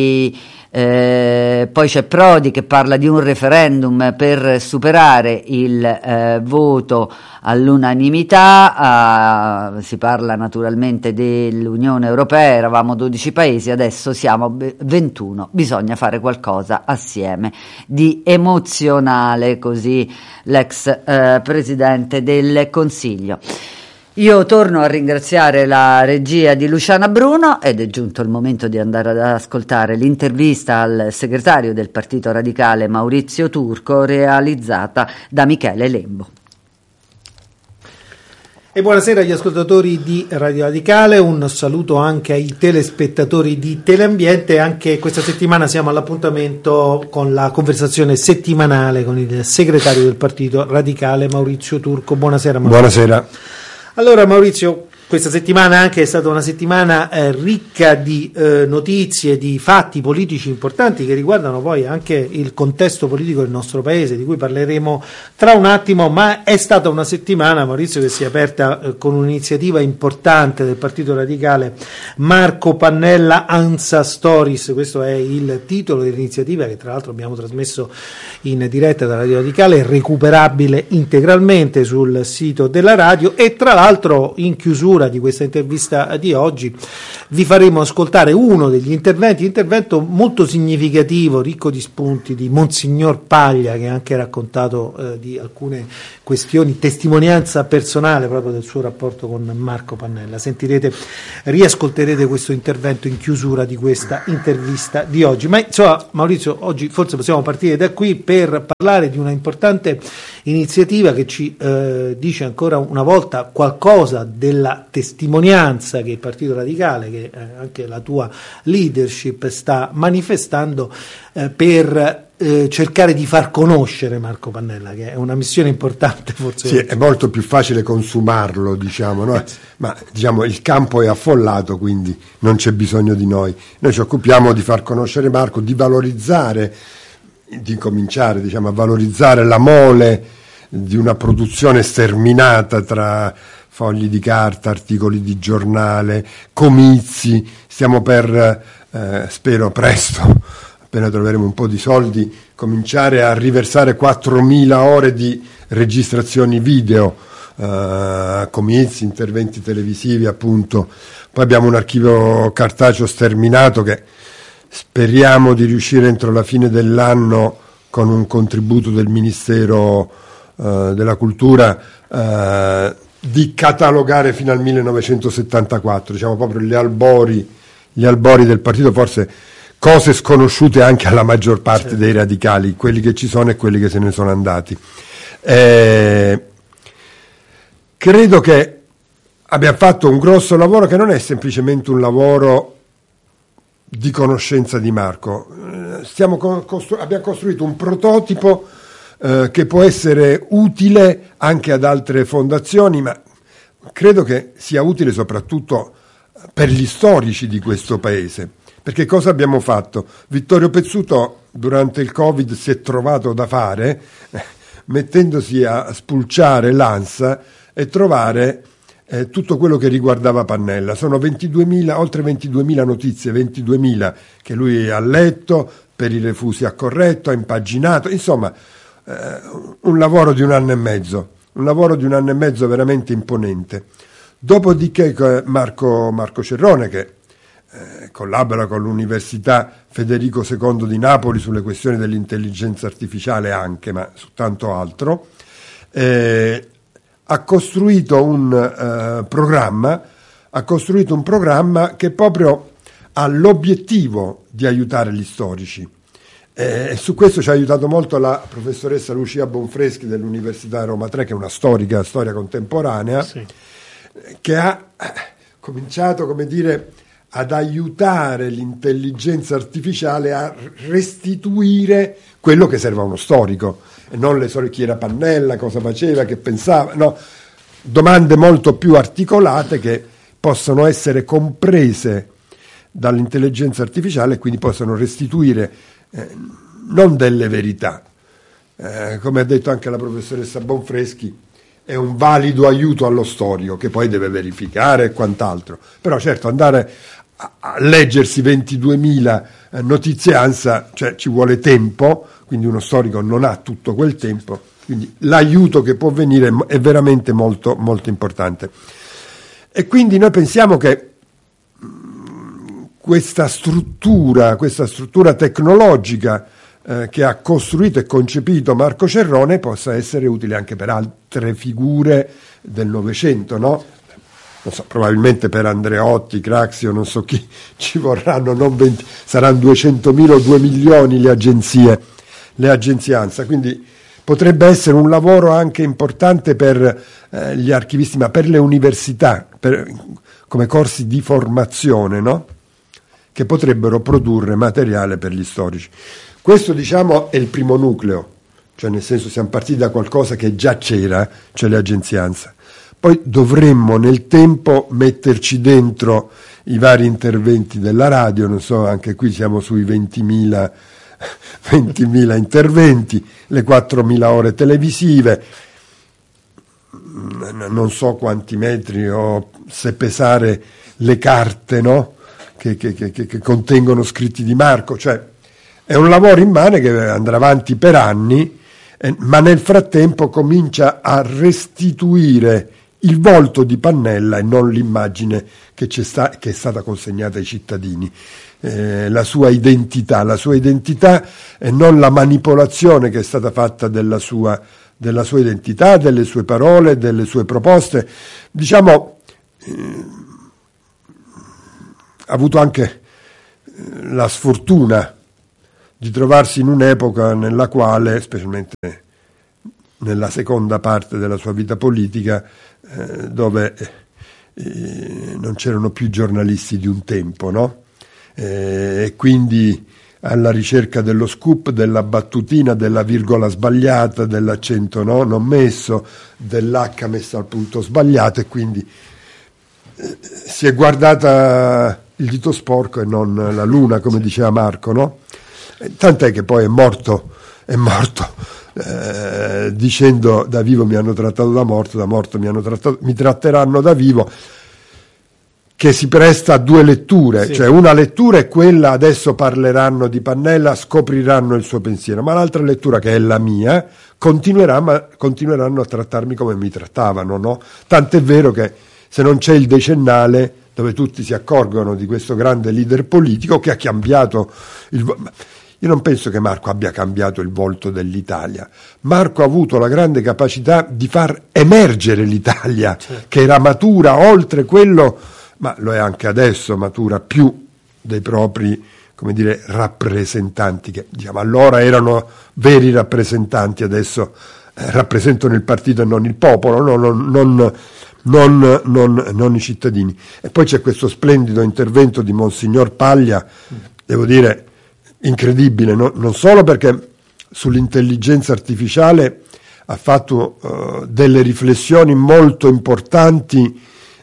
Speaker 4: poi c'è Prodi che parla di un referendum per superare il voto all'unanimità. Si parla naturalmente dell'Unione Europea, eravamo 12 paesi, adesso siamo 21, bisogna fare qualcosa assieme di emozionale, così l'ex presidente del Consiglio. Io torno a ringraziare la regia di Luciana Bruno ed è giunto il momento di andare ad ascoltare l'intervista al segretario del Partito Radicale Maurizio Turco, realizzata da Michele Lembo.
Speaker 8: E buonasera agli ascoltatori di Radio Radicale, un saluto anche ai telespettatori di Teleambiente. Anche questa settimana siamo all'appuntamento con la conversazione settimanale con il segretario del Partito Radicale Maurizio Turco. Buonasera Maurizio.
Speaker 9: Buonasera.
Speaker 8: Allora Maurizio, questa settimana anche è stata una settimana ricca di notizie, di fatti politici importanti che riguardano poi anche il contesto politico del nostro paese, di cui parleremo tra un attimo, ma è stata una settimana, Maurizio, che si è aperta con un'iniziativa importante del Partito Radicale, Marco Pannella Ansa Stories. Questo è il titolo dell'iniziativa, che tra l'altro abbiamo trasmesso in diretta da Radio Radicale, recuperabile integralmente sul sito della radio, e tra l'altro in chiusura chiusura di questa intervista di oggi vi faremo ascoltare uno degli intervento molto significativo, ricco di spunti, di Monsignor Paglia, che ha anche raccontato di alcune questioni, testimonianza personale proprio del suo rapporto con Marco Pannella. Riascolterete questo intervento in chiusura di questa intervista di oggi. Ma insomma, Maurizio, oggi forse possiamo partire da qui per parlare di una importante iniziativa che ci dice ancora una volta qualcosa della testimonianza che il Partito Radicale, che anche la tua leadership sta manifestando per cercare di far conoscere Marco Pannella, che è una missione importante forse.
Speaker 9: Sì, è molto più facile consumarlo, diciamo, no? Ma diciamo il campo è affollato, quindi non c'è bisogno di noi. Noi ci occupiamo di far conoscere Marco, di valorizzare, di cominciare, diciamo, a valorizzare la mole di una produzione sterminata tra fogli di carta, articoli di giornale, comizi. Stiamo per, spero presto, appena troveremo un po' di soldi, cominciare a riversare 4.000 ore di registrazioni video, comizi, interventi televisivi, appunto. Poi abbiamo un archivio cartaceo sterminato che speriamo di riuscire entro la fine dell'anno, con un contributo del Ministero della Cultura, di catalogare fino al 1974, diciamo proprio gli albori del partito, forse cose sconosciute anche alla maggior parte dei radicali, quelli che ci sono e quelli che se ne sono andati. Credo che abbiamo fatto un grosso lavoro, che non è semplicemente un lavoro di conoscenza di Marco. Abbiamo costruito un prototipo che può essere utile anche ad altre fondazioni, ma credo che sia utile soprattutto per gli storici di questo paese. Perché cosa abbiamo fatto? Vittorio Pezzuto durante il Covid si è trovato da fare mettendosi a spulciare l'ANSA e trovare tutto quello che riguardava Pannella. Sono oltre 22.000 notizie, 22.000 che lui ha letto, per i refusi ha corretto, ha impaginato, insomma un lavoro di un anno e mezzo veramente imponente. Dopodiché Marco Cerrone, che collabora con l'Università Federico II di Napoli sulle questioni dell'intelligenza artificiale anche, ma su tanto altro, ha costruito un programma che proprio ha l'obiettivo di aiutare gli storici. Su questo ci ha aiutato molto la professoressa Lucia Bonfreschi dell'Università Roma 3, che è una storia contemporanea, sì, che ha cominciato, come dire, ad aiutare l'intelligenza artificiale a restituire quello che serve a uno storico, e non le solite chi era Pannella, cosa faceva, che pensava, no, domande molto più articolate che possono essere comprese dall'intelligenza artificiale e quindi possono restituire non delle verità, come ha detto anche la professoressa Bonfreschi, è un valido aiuto allo storico che poi deve verificare e quant'altro, però certo andare a leggersi 22.000 notizie ANSA, cioè ci vuole tempo, quindi uno storico non ha tutto quel tempo, quindi l'aiuto che può venire è veramente molto, molto importante. E quindi noi pensiamo che questa struttura tecnologica che ha costruito e concepito Marco Cerrone possa essere utile anche per altre figure del Novecento, no? Non so, probabilmente per Andreotti, Craxi o non so chi ci vorranno, non 20, saranno 200.000 o 2 milioni le agenzie ANSA, quindi potrebbe essere un lavoro anche importante per gli archivisti, ma per le università, come corsi di formazione, no? Che potrebbero produrre materiale per gli storici. Questo, diciamo, è il primo nucleo, cioè nel senso siamo partiti da qualcosa che già c'era, cioè le agenzie ANSA. Poi dovremmo nel tempo metterci dentro i vari interventi della radio, non so, anche qui siamo sui 20.000 interventi, le 4.000 ore televisive, non so quanti metri o se pesare le carte, no? Che contengono scritti di Marco, cioè è un lavoro immane che andrà avanti per anni, ma nel frattempo comincia a restituire il volto di Pannella e non l'immagine che è stata consegnata ai cittadini. La sua identità e non la manipolazione che è stata fatta della sua identità, delle sue parole, delle sue proposte. Diciamo, ha avuto anche la sfortuna di trovarsi in un'epoca nella quale, specialmente nella seconda parte della sua vita politica, dove non c'erano più giornalisti di un tempo, no? E quindi alla ricerca dello scoop, della battutina, della virgola sbagliata, dell'accento non messo, dell'H messa al punto sbagliato, e quindi si è guardata il dito sporco e non la luna, come diceva Marco, no? Tant'è che poi è morto dicendo: da vivo mi hanno trattato da morto mi tratteranno da vivo, che si presta a due letture, cioè una lettura è quella: adesso parleranno di Pannella, scopriranno il suo pensiero, ma l'altra lettura, che è la mia, continueranno a trattarmi come mi trattavano, no? Tant'è vero che se non c'è il decennale dove tutti si accorgono di questo grande leader politico che ha cambiato io non penso che Marco abbia cambiato il volto dell'Italia. Marco ha avuto la grande capacità di far emergere l'Italia, che era matura oltre quello, ma lo è anche adesso, matura più dei propri, come dire, rappresentanti, che diciamo allora erano veri rappresentanti, adesso rappresentano il partito e non il popolo, non i cittadini. E poi c'è questo splendido intervento di Monsignor Paglia, devo dire incredibile, non solo perché sull'intelligenza artificiale ha fatto delle riflessioni molto importanti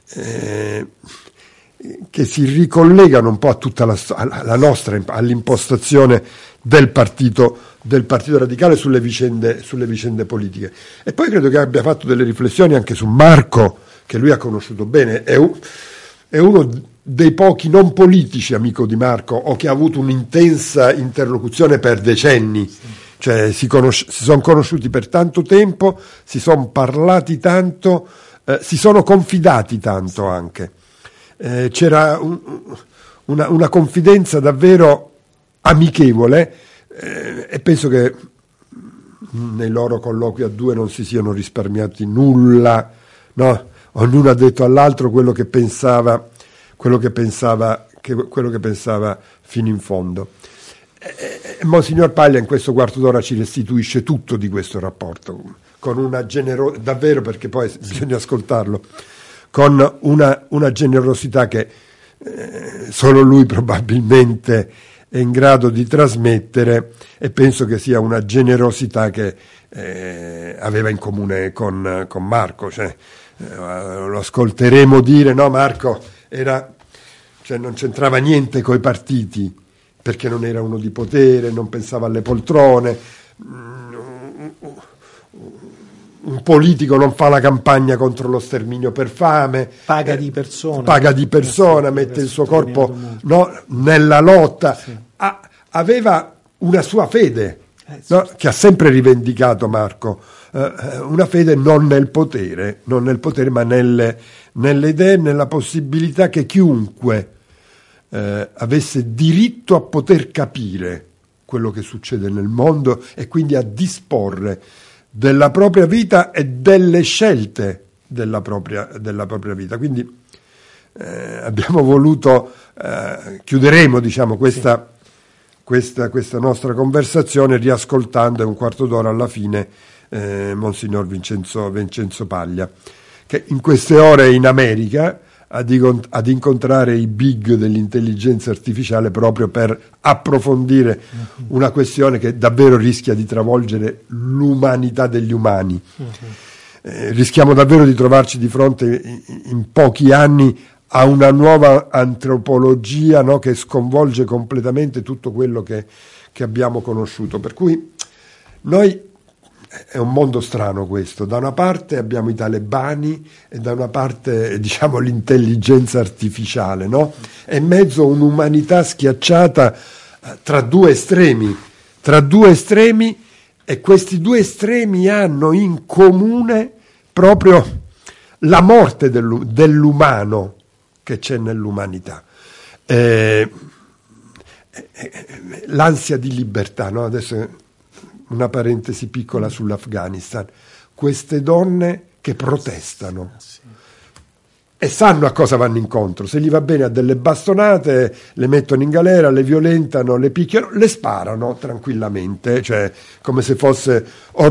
Speaker 9: che si ricollegano un po' a tutta la nostra, all'impostazione del partito radicale sulle vicende politiche. E poi credo che abbia fatto delle riflessioni anche su Marco, che lui ha conosciuto bene, è uno dei pochi non politici amico di Marco, o che ha avuto un'intensa interlocuzione per decenni. Cioè si sono conosciuti per tanto tempo, si sono parlati tanto, si sono confidati tanto anche. C'era una confidenza davvero amichevole, e penso che nei loro colloqui a due non si siano risparmiati nulla, no? Ognuno ha detto all'altro quello che pensava fino in fondo. Monsignor Paglia in questo quarto d'ora ci restituisce tutto di questo rapporto, con una davvero, perché poi bisogna ascoltarlo, con una generosità che solo lui probabilmente è in grado di trasmettere, e penso che sia una generosità che aveva in comune con Marco. Cioè, lo ascolteremo dire: no, Marco non c'entrava niente coi partiti, perché non era uno di potere, non pensava alle poltrone. Un politico non fa la campagna contro lo sterminio per fame, paga di persona, mette il suo corpo nella lotta. Sì. Aveva una sua fede, che ha sempre rivendicato Marco, una fede non nel potere, ma nelle idee, nella possibilità che chiunque avesse diritto a poter capire quello che succede nel mondo, e quindi a disporre della propria vita e delle scelte della propria vita. Quindi abbiamo voluto, chiuderemo diciamo questa nostra conversazione riascoltando un quarto d'ora alla fine Monsignor Vincenzo Paglia, che in queste ore è in America ad incontrare i big dell'intelligenza artificiale proprio per approfondire una questione che davvero rischia di travolgere l'umanità degli umani. Rischiamo davvero di trovarci di fronte in pochi anni a una nuova antropologia, no, che sconvolge completamente tutto quello che abbiamo conosciuto. Per cui noi è un mondo strano questo. Da una parte abbiamo i talebani e da una parte diciamo l'intelligenza artificiale, no? E in mezzo un'umanità schiacciata tra due estremi, e questi due estremi hanno in comune proprio la morte dell'umano che c'è nell'umanità. L'ansia di libertà, no? Adesso una parentesi piccola sull'Afghanistan, queste donne che protestano e sanno a cosa vanno incontro, se gli va bene a delle bastonate, le mettono in galera, le violentano, le picchiano, le sparano tranquillamente, cioè come se fosse